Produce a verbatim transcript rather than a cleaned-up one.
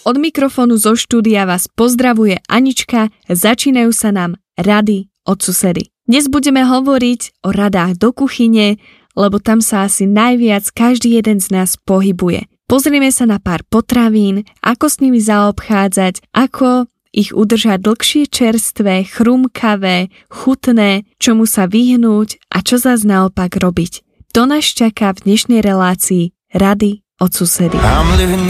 Od mikrofónu zo štúdia vás pozdravuje Anička, začínajú sa nám rady od susedy. Dnes budeme hovoriť o radách do kuchyne, lebo tam sa asi najviac každý jeden z nás pohybuje. Pozrieme sa na pár potravín, ako s nimi zaobchádzať, ako ich udržať dlhšie čerstvé, chrumkavé, chutné, čomu sa vyhnúť a čo zas naopak robiť. To nás čaká v dnešnej relácii Rady od susedy.